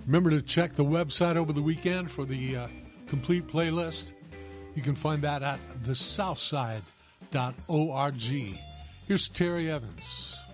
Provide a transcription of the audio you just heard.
Remember to check the website over the weekend for the complete playlist. You can find that at thesouthside.org. Here's Terry Evans.